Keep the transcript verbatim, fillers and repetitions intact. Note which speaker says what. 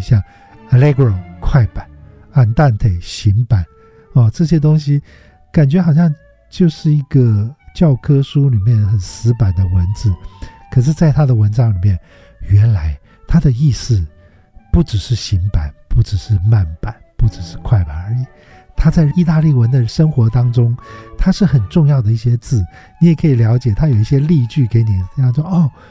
Speaker 1: 像 Allegro 快板、Andante 行板哦，这些东西感觉好像就是一个教科书里面很死板的文字，可是在他的文章里面，原来他的意思不只是行板，不只是慢板，不只是快板而已。他在意大利文的生活当中，它是很重要的一些字，你也可以了解，他有一些例句给你，这样说哦，